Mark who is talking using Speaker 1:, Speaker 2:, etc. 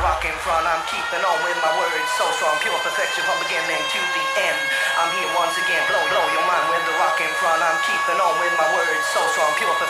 Speaker 1: rock in front. I'm keeping on with my words so strong, pure perfection from beginning to the end. I'm here once again, blow your mind with the rock in front. I'm keeping on with my words so strong, pure perfection.